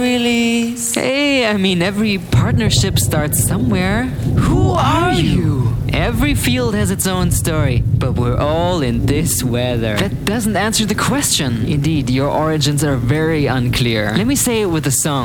release. Hey, I mean, every partnership starts somewhere. Who are you? Every field has its own story, but we're all in this weather. That doesn't answer the question. Indeed, your origins are very unclear. Let me say it with a song.